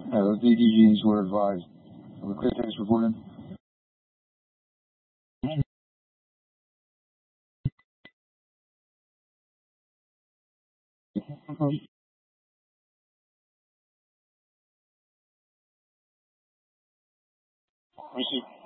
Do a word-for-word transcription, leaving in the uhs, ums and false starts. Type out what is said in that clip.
Yeah, those D D Gs were advised. Are we clear to take this recording? Receive.